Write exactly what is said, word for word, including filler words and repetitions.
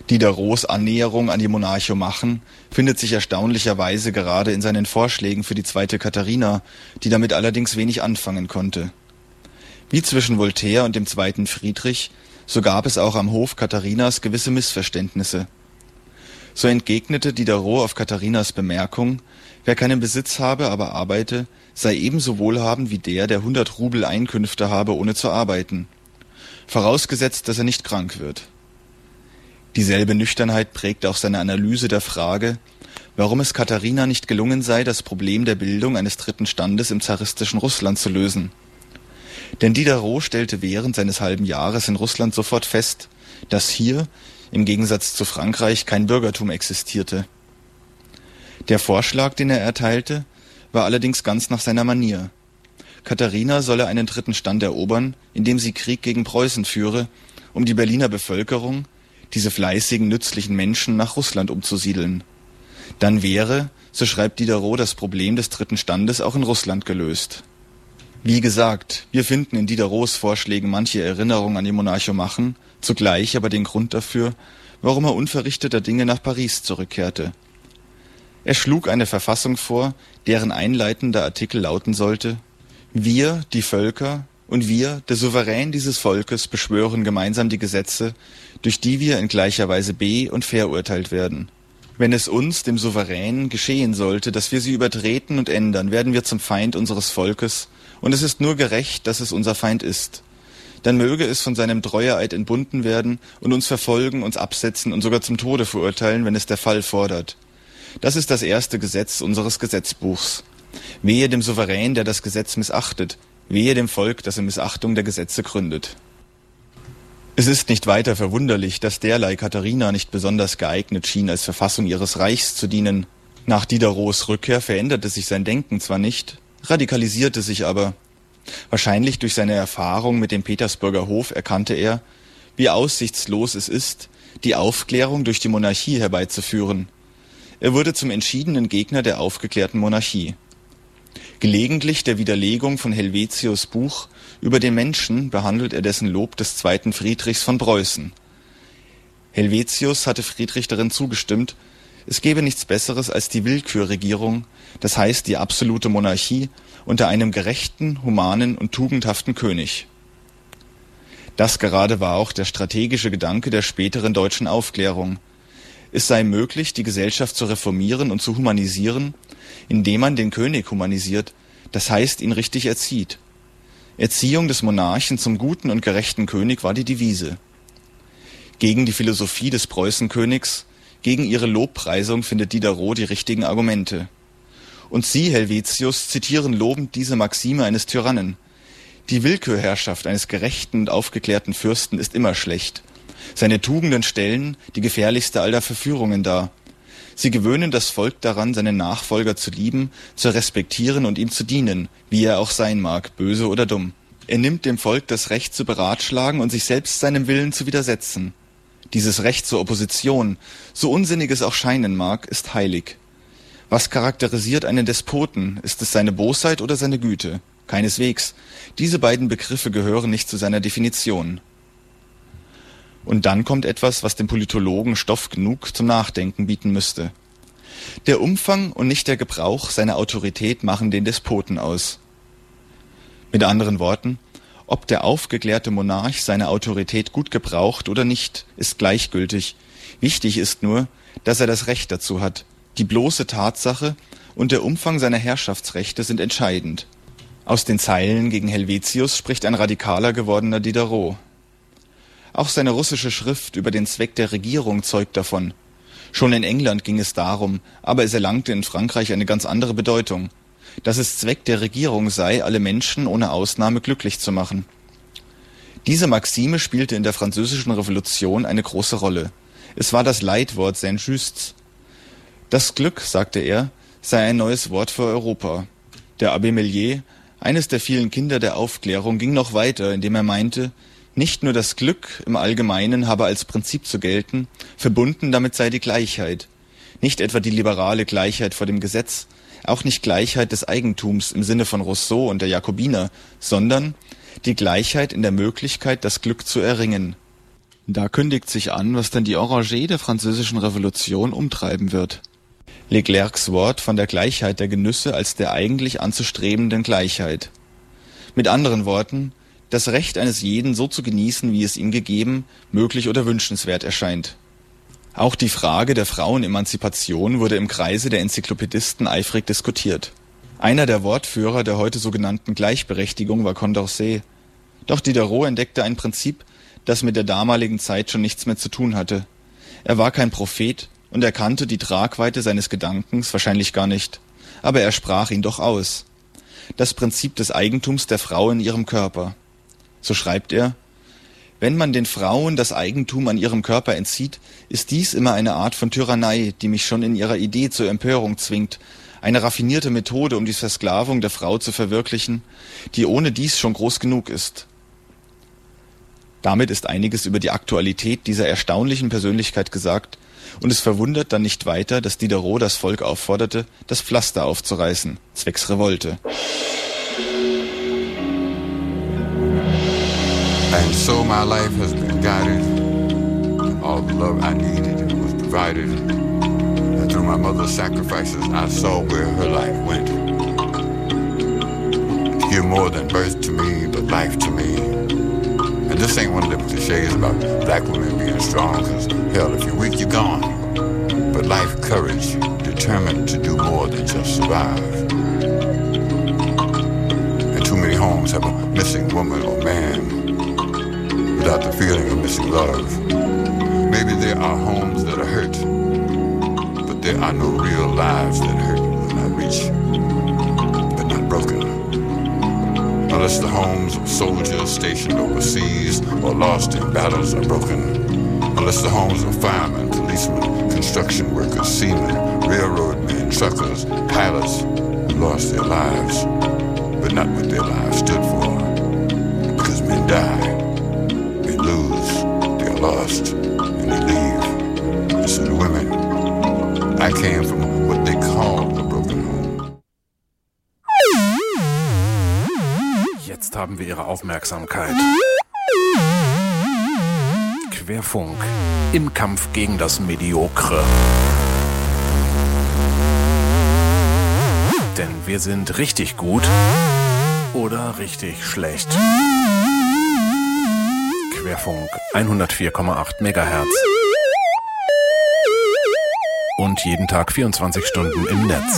Diderots Annäherung an die Monarchomachen findet sich erstaunlicherweise gerade in seinen Vorschlägen für die zweite Katharina, die damit allerdings wenig anfangen konnte. Wie zwischen Voltaire und dem zweiten Friedrich, so gab es auch am Hof Katharinas gewisse Missverständnisse. So entgegnete Diderot auf Katharinas Bemerkung, wer keinen Besitz habe, aber arbeite, sei ebenso wohlhabend wie der, der hundert Rubel Einkünfte habe, ohne zu arbeiten. Vorausgesetzt, dass er nicht krank wird. Dieselbe Nüchternheit prägt auch seine Analyse der Frage, warum es Katharina nicht gelungen sei, das Problem der Bildung eines dritten Standes im zaristischen Russland zu lösen. Denn Diderot stellte während seines halben Jahres in Russland sofort fest, dass hier, im Gegensatz zu Frankreich, kein Bürgertum existierte. Der Vorschlag, den er erteilte, war allerdings ganz nach seiner Manier. Katharina solle einen dritten Stand erobern, indem sie Krieg gegen Preußen führe, um die Berliner Bevölkerung, diese fleißigen, nützlichen Menschen, nach Russland umzusiedeln. Dann wäre, so schreibt Diderot, das Problem des dritten Standes auch in Russland gelöst. Wie gesagt, wir finden in Diderots Vorschlägen manche Erinnerung an die Monarchomachen, zugleich aber den Grund dafür, warum er unverrichteter Dinge nach Paris zurückkehrte. Er schlug eine Verfassung vor, deren einleitender Artikel lauten sollte: Wir, die Völker, und wir, der Souverän dieses Volkes, beschwören gemeinsam die Gesetze, durch die wir in gleicher Weise be- und verurteilt werden. Wenn es uns, dem Souveränen, geschehen sollte, dass wir sie übertreten und ändern, werden wir zum Feind unseres Volkes, und es ist nur gerecht, dass es unser Feind ist. Dann möge es von seinem Treueeid entbunden werden und uns verfolgen, uns absetzen und sogar zum Tode verurteilen, wenn es der Fall fordert. Das ist das erste Gesetz unseres Gesetzbuchs. Wehe dem Souverän, der das Gesetz missachtet, wehe dem Volk, das in Missachtung der Gesetze gründet. Es ist nicht weiter verwunderlich, dass derlei Katharina nicht besonders geeignet schien, als Verfassung ihres Reichs zu dienen. Nach Diderots Rückkehr veränderte sich sein Denken zwar nicht, radikalisierte sich aber. Wahrscheinlich durch seine Erfahrung mit dem Petersburger Hof erkannte er, wie aussichtslos es ist, die Aufklärung durch die Monarchie herbeizuführen. Er wurde zum entschiedenen Gegner der aufgeklärten Monarchie. Gelegentlich der Widerlegung von Helvetius' Buch über den Menschen behandelt er dessen Lob des zweiten Friedrichs von Preußen. Helvetius hatte Friedrich darin zugestimmt, es gebe nichts Besseres als die Willkürregierung, das heißt die absolute Monarchie unter einem gerechten, humanen und tugendhaften König. Das gerade war auch der strategische Gedanke der späteren deutschen Aufklärung. Es sei möglich, die Gesellschaft zu reformieren und zu humanisieren, indem man den König humanisiert, das heißt ihn richtig erzieht. Erziehung des Monarchen zum guten und gerechten König war die Devise. Gegen die Philosophie des Preußenkönigs, gegen ihre Lobpreisung findet Diderot die richtigen Argumente. Und Sie, Helvetius, zitieren lobend diese Maxime eines Tyrannen: Die Willkürherrschaft eines gerechten und aufgeklärten Fürsten ist immer schlecht. Seine Tugenden stellen die gefährlichste aller Verführungen dar. Sie gewöhnen das Volk daran, seinen Nachfolger zu lieben, zu respektieren und ihm zu dienen, wie er auch sein mag, böse oder dumm. Er nimmt dem Volk das Recht zu beratschlagen und sich selbst seinem Willen zu widersetzen. Dieses Recht zur Opposition, so unsinnig es auch scheinen mag, ist heilig. Was charakterisiert einen Despoten? Ist es seine Bosheit oder seine Güte? Keineswegs. Diese beiden Begriffe gehören nicht zu seiner Definition. Und dann kommt etwas, was dem Politologen Stoff genug zum Nachdenken bieten müsste. Der Umfang und nicht der Gebrauch seiner Autorität machen den Despoten aus. Mit anderen Worten, ob der aufgeklärte Monarch seine Autorität gut gebraucht oder nicht, ist gleichgültig. Wichtig ist nur, dass er das Recht dazu hat. Die bloße Tatsache und der Umfang seiner Herrschaftsrechte sind entscheidend. Aus den Zeilen gegen Helvetius spricht ein radikaler gewordener Diderot. Auch seine russische Schrift über den Zweck der Regierung zeugt davon. Schon in England ging es darum, aber es erlangte in Frankreich eine ganz andere Bedeutung, dass es Zweck der Regierung sei, alle Menschen ohne Ausnahme glücklich zu machen. Diese Maxime spielte in der Französischen Revolution eine große Rolle. Es war das Leitwort Saint-Justs. Das Glück, sagte er, sei ein neues Wort für Europa. Der Abbé Mellier, eines der vielen Kinder der Aufklärung, ging noch weiter, indem er meinte, nicht nur das Glück im Allgemeinen habe als Prinzip zu gelten, verbunden damit sei die Gleichheit. Nicht etwa die liberale Gleichheit vor dem Gesetz, auch nicht Gleichheit des Eigentums im Sinne von Rousseau und der Jakobiner, sondern die Gleichheit in der Möglichkeit, das Glück zu erringen. Da kündigt sich an, was dann die Orangée der französischen Revolution umtreiben wird. Leclercs Wort von der Gleichheit der Genüsse als der eigentlich anzustrebenden Gleichheit. Mit anderen Worten, das Recht eines jeden so zu genießen, wie es ihm gegeben, möglich oder wünschenswert erscheint. Auch die Frage der Frauenemanzipation wurde im Kreise der Enzyklopädisten eifrig diskutiert. Einer der Wortführer der heute sogenannten Gleichberechtigung war Condorcet. Doch Diderot entdeckte ein Prinzip, das mit der damaligen Zeit schon nichts mehr zu tun hatte. Er war kein Prophet und erkannte die Tragweite seines Gedankens wahrscheinlich gar nicht, aber er sprach ihn doch aus. Das Prinzip des Eigentums der Frau in ihrem Körper. So schreibt er: Wenn man den Frauen das Eigentum an ihrem Körper entzieht, ist dies immer eine Art von Tyrannei, die mich schon in ihrer Idee zur Empörung zwingt, eine raffinierte Methode, um die Versklavung der Frau zu verwirklichen, die ohne dies schon groß genug ist. Damit ist einiges über die Aktualität dieser erstaunlichen Persönlichkeit gesagt, und es verwundert dann nicht weiter, dass Diderot das Volk aufforderte, das Pflaster aufzureißen, zwecks Revolte. And so my life has been guided. All the love I needed was provided. And through my mother's sacrifices, I saw where her life went. To give more than birth to me, but life to me. And this ain't one of them cliches about black women being strong, cause hell, if you're weak, you're gone. But life, courage, determined to do more than just survive. And too many homes have a missing woman or man without the feeling of missing love. Maybe there are homes that are hurt, but there are no real lives that hurt will not reach, but not broken. Unless the homes of soldiers stationed overseas or lost in battles are broken. Unless the homes of firemen, policemen, construction workers, seamen, railroad men, truckers, pilots who lost their lives, but not what their lives stood for. Because men die. Lose, they're lost, and they leave. And so the women, I came from what they call a broken home. Jetzt haben wir Ihre Aufmerksamkeit. Querfunk im Kampf gegen das Mediokre. Denn wir sind richtig gut oder richtig schlecht. Querfunk hundertvier Komma acht Megahertz. Und jeden Tag vierundzwanzig Stunden im Netz.